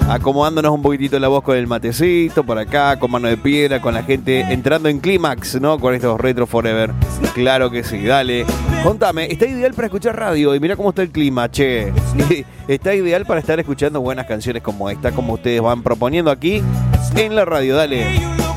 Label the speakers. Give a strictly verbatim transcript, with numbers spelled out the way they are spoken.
Speaker 1: acomodándonos un poquitito la voz con el matecito, por acá, con mano de piedra, con la gente entrando en clímax, ¿no? Con estos Retro Forever. Claro que sí, dale. Contame, ¿está ideal para escuchar radio? Y mira cómo está el clima, che. Está ideal para estar escuchando buenas canciones como esta, como ustedes van proponiendo aquí en la radio, dale.